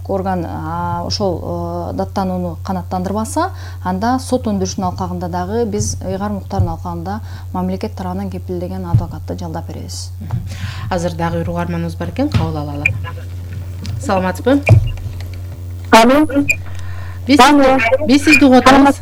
орган ошол даттанууну канааттандырбаса, анда сот өндүрүшүнүн алкагында дагы биз ыйгарым укуктардын алкагында мамлекет тарабынан кепилдеген адвокатты жалдап беребиз. Азыр дагы бир угарманыбыз бар экен, кабыл алалы. Саламатсызбы? Алло. Биз сизди угуп атабыз.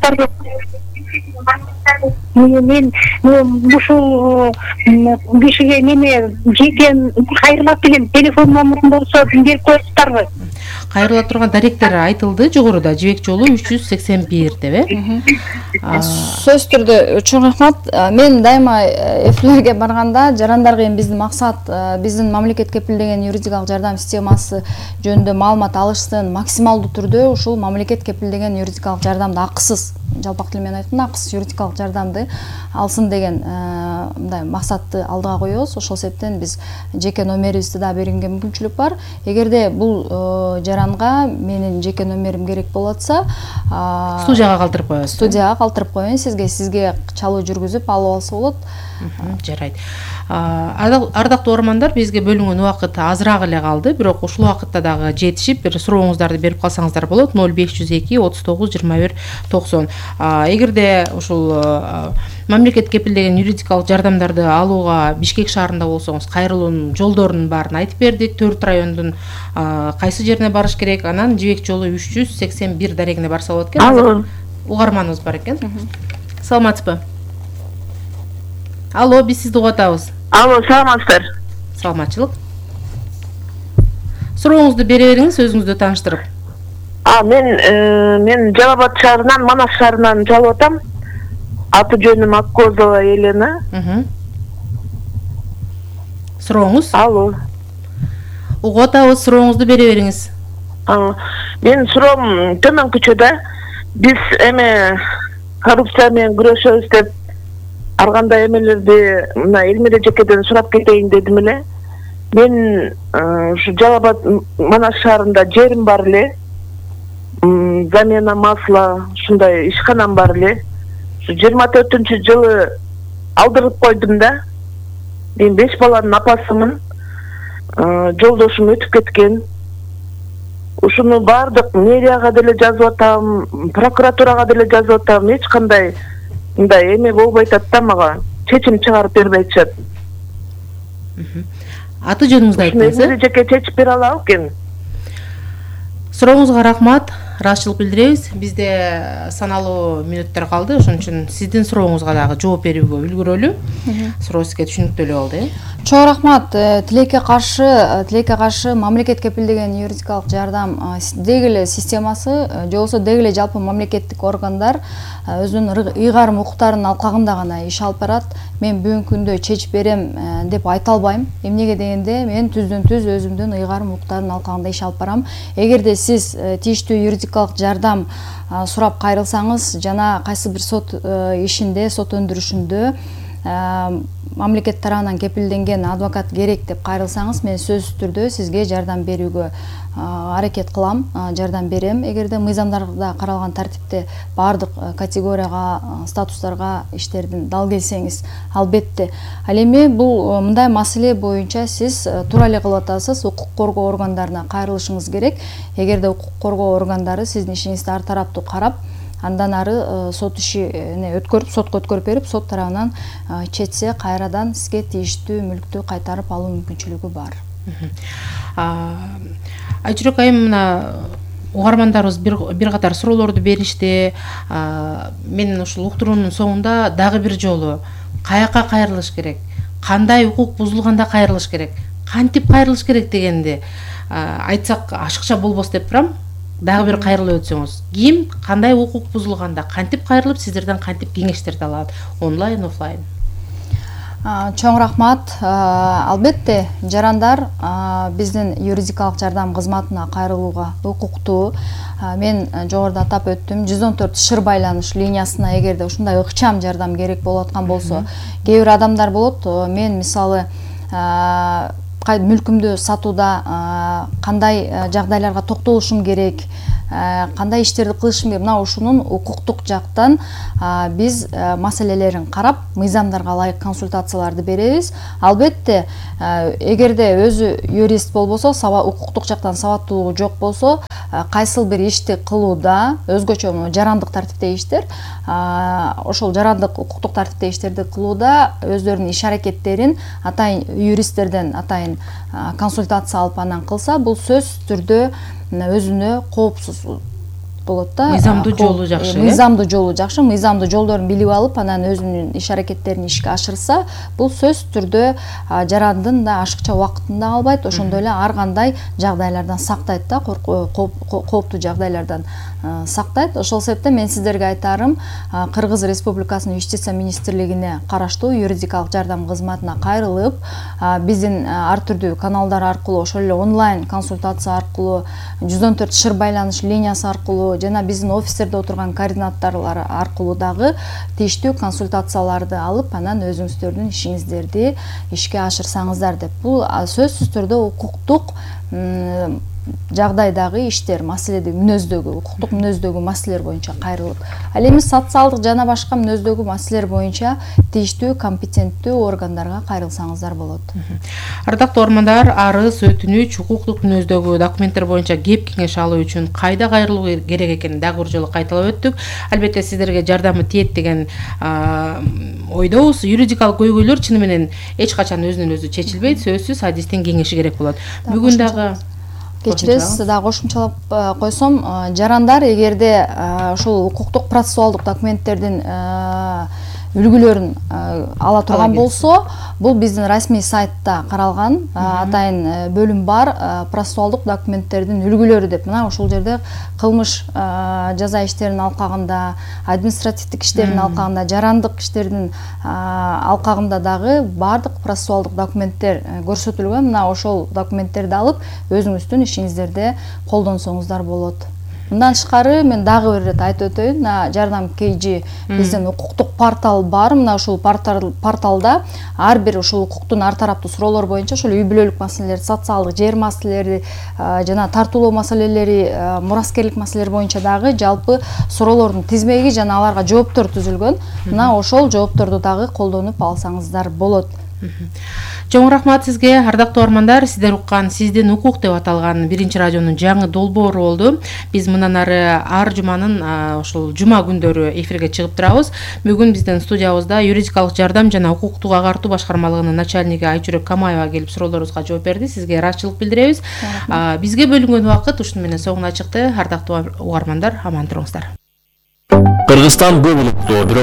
Мен ушул кишиге неме жеке кайрылат элем, телефон номерин болсо берип коесуздарбы? Кайрыла турган даректер айтылды жогоруда, Жибек жолу 381 деп, Сөз түрдө чоң рахмат. Мен дайыма эфирлерге барганда жарандарга эми биздин максат биздин мамлекет кепилдеген юридикалык жардам системасы жөнүндө маалымат алышсын, максималдуу түрдө ушул мамлекет кепилдеген юридикалык жардамды акысыз, жалпак тил менен айтканда акысыз юридикалык жардамды алсын деген мындай максатты алдыга коебуз. Ошол себептен биз жеке номерибизди да берүүгө мүмкүнчүлүк бар. Эгерде бул жаранга менин жеке номерим керек болот атса, студияга калтырып коебуз. Студияга калтырып коеюн, сизге чалуу жүргүзүп алып алса болот. Жарайт. Ардактуу угармандар, бизге бөлүнгөн убакыт азыраак эле калды, бирок ушул убакытта дагы жетишип, бир сурооңуздарды берип калсаңыздар болот. 0502 39 21 90. Эгерде ушул мамлекет кепилдеген юридикалык жардамдарды алууга Бишкек шаарында болсоңуз, кайрылуунун жолдорунун баарын айтып бердик. 4 райондун кайсы жерине барыш керек, анан Жибек жолу 381 дарегине барса болот экен. Алло. Угарманыбыз бар экен. Саламатсызбы? Алло, биз сизди угуп атабыз. Алло, саламатсыздар. Саламатчылык. Сурооңузду бере бериңиз, өзүңүздү тааныштырып. Мен Жалал Абад шаарынан, Манас шаарынан чалып атам. Аты жөнүм Аккозова Елена. Сурооңуз? Алло. Угуп атабыз, сурооңузду бере бериңиз. Мен суроом төмөнкүчөдө. Биз коррупция менен күрөшөбүз деп ар кандай эмелерди мына Элмире жекеден сурап кетейин дедим эле. Мен ушу Жалал Абад Манас шаарында жерим бар эле. Замена масла ушундай ишканам бар эле. 24-жылы алдырып койдум да. Мен 5 баланын апасымын. Жолдошум өтүп кеткен. Ушуну бардык мэрияга деле жазып атам, прокуратурага деле жазып атам. Эч кандай мындай эме болбой атат да, мага чечим чыгарып бербей атышат. Аты жөнүңүздү айтыңыз. Мен жеке чечип бере алам экен. Сурооңузга рахмат. Ыраазычылык билдиребиз. Бизде саналуу мүнөттөр калды, ошон үчүн сиздин сурооңузга дагы жооп берүүгө үлгүрөлү. Суроо сизге түшүнүктүү эле болду, Чоң рахмат. Тилекке каршы мамлекет кепилдеген юридикалык жардам деги эле системасы, же болбосо деги эле жалпы мамлекеттик органдар өзүнүн ыйгарым укуктарынын алкагында гана иш алып барат. Мен бүгүнкү күндө чечип берем деп айта албайм. Эмнеге дегенде мен түздөн-түз өзүмдүн ыйгарым укуктарынын алкагында иш алып барам. Эгерде сиз тийиштүү юридикалык жардам сурап кайрылсаңыз, жана кайсы бир сот ишинде, сот өндүрүшүндө мамлекет тарабынан кепилденген адвокат керек деп кайрылсаңыз, мен сөзсүз түрдө сизге жардам берүүгө аракет кылам, жардам берем. Эгерде мыйзамдарда каралган тартипте бардык категорияга, статустарга иштердин дал келсеңиз, албетте. Ал эми бул мындай маселе боюнча сиз туура эле кылып атасыз, укук коргоо органдарына кайрылышыңыз керек. Эгерде укук коргоо органдары сиздин ишиңизди ар тараптуу карап, андан ары сот ишине өткөрүп, сотко өткөрүп берип, сот тарабынан четсе, кайрадан сизге тийиштүү мүлктү кайтарып алуу мүмкүнчүлүгү бар. Айчүрөк айым, мына угармандарыбыз бир катар суроолорду беришти. Мен ушул уктуруунун соңунда дагы бир жолу каяка кайрылыш керек, кандай укук бузулганда кайрылыш керек, кантип кайрылыш керек дегенди айтсак ашыкча болбос деп турам. Дагы бир кайрылып өтсөңүз, ким кандай укук бузулганда кантип кайрылып, сиздерден кантип кеңештерди алат, онлайн, офлайн? Чоң рахмат. Албетте, жарандар биздин юридикалык жардам кызматына кайрылууга укуктуу. Мен жогоруда атап өттүм, 114 шыр байланыш линиясына эгерде ушундай ыкчам жардам керек болуп аткан болсо, кээ бир адамдар болот, мен мисалы мүлкүмдү сатууда кандай жагдайларга токтолушум керек, кандай иштерди кылышым керек, мына ушунун укуктук жактан биз маселелерин карап, мыйзамдарга ылайык консультацияларды беребиз. Албетте, эгерде өзү юрист болбосо, укуктук жактан сабаттуулугу жок болсо, кайсыл бир ишти кылууда өзгөчө жарандык тартипте иштер, ошол жарандык укуктук тартипте иштерди кылууда өздөрүнүн иш аракеттерин атайын юристтерден атайын консультация алып анан кылса, бул сөзсүз түрдө өзүнө коопсуз болот да. Мыйзамдуу жолу жакшы. Мыйзамдуу жолу жакшы, мыйзамдуу жолдорун билип алып, анан өзүнүн иш аракеттерин ишке ашырса, бул сөзсүз түрдө жарандын да ашыкча убактын да албайт, ошондой эле ар кандай жагдайлардан сактайт да, кооптуу жагдайлардан сактайт. Ошол себептен мен сиздерге айтарым, Кыргыз Республикасынын Юстиция министрлигине караштуу юридикалык жардам кызматына кайрылып, биздин ар түрдүү каналдар аркылуу, ошол эле онлайн консультация аркылуу, 114 шыр байланыш линиясы аркылуу жана биздин офистерде отурган координаторлор аркылуу дагы тийиштүү консультацияларды алып, анан өзүңүздөрдүн ишиңиздерди ишке ашырсаңыздар деп. Бул сөзсүз түрдө укуктук жагдайдагы иштер, маселеди мүнөздөгү, укуктук мүнөздөгү маселелер боюнча кайрылып, ал эми социалдык жана башка мүнөздөгү маселелер боюнча тийиштүү компетенттүү органдарга кайрылсаңыздар болот. Ардактуу угармандар, арыз, өтүнүч, укуктук мүнөздөгү документтер боюнча кеп кеңеш алуу үчүн кайда кайрылуу керек экенин дагы бир жолу кайталап өттүк. Албетте сиздерге жардамы тиет деген ойдобуз. Юридикалык көйгөйлөр чыны менен эч качан өзүнөн өзү чечилбейт, сөзсүз адистин кеңеши керек болот. Бүгүн дагы кечиресиз, дагы кошумчалап койсом, жарандар эгерде ушул укуктук процессуалдык документтердин үлгүлөрүн ала турган болсо, бул биздин расмий сайтта каралган атайын бөлүм бар, процессуалдык документтердин үлгүлөрү деп. Мына ушул жерде кылмыш жаза иштеринин алкагында, административдик иштердин алкагында, жарандык иштердин алкагында дагы бардык процессуалдык документтер көрсөтүлгөн. Мына ошол документтерди алып, өзүңүздүн ишиңиздерде колдонсоңуздар болот. Мындан тышкары мен дагы бир ирет айтып өтөйүн. Мына Жардам KG биздин укуктук портал бар. Мына ушул порталда ар бир ушул укуктун ар тараптуу суроолор боюнча ошол үй бүлөлүк маселелер, социалдык жер маселелери жана тартуулоо маселелери, мураскерлик маселелер боюнча дагы жалпы суроолордун тизмеги жана аларга жооптор түзүлгөн. Мына ошол жоопторду дагы колдонуп алсаңыздар болот. Чоң рахмат сизге, ардактуу угармандар. Сиздер уккан Сиздин укук деп аталган биринчи радионун жаңы долбоору болду. Биз мындан ары ар жуманын ошол жума күндөрү эфирге чыгып турабыз. Бүгүн биздин студиябызда юридикалык жардам жана укуктук агартуу башкармалыгынын начальниги Айчүрөк Камаева келип суроолорубузга жооп берди. Сизге ыраазычылык билдиребиз. Бизге бөлүнгөн убакыт ушуну менен соңуна чыкты. Ардактуу угармандар, аман туруңуздар. Кыргызстан көп улуттуу, бирок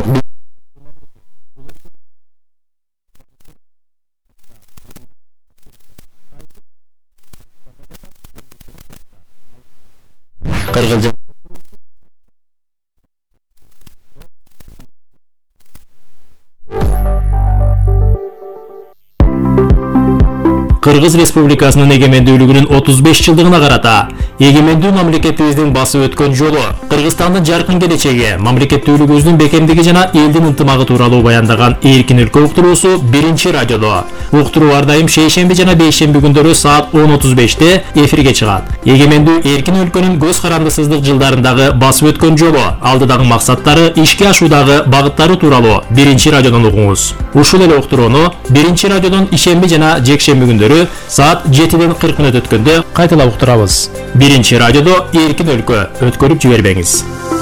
Кыргыз Республикасынын эгемендүүлүгүнүн 35 жылдыгына карата эгемендүү мамлекетибиздин басып өткөн жолу, Кыргызстандын жаркын келечеги, мамлекеттүүлүгүбүздүн бекемдиги жана элдин ынтымагы тууралуу баяндаган Эркин өлкө уктуруусу биринчи радиодо. Уктуруу ар дайым шейшемби жана бейшемби күндөрү саат 10:35 эфирге чыгат. Эгемендүү Эркин өлкөнүн көз карандысыздык жылдарындагы басып өткөн жолу, алдыдагы максаттары, ишке ашуудагы багыттары тууралуу биринчи радиодон угуңуз. Ушул эле уктурууну биринчи радиодон ишемби жана жекшемби күндөрү саат 7:40 өткөндө кайталап уктурабыз. Биринчи радиодо Эркин өлкө, өткөрүп жибербеңиз.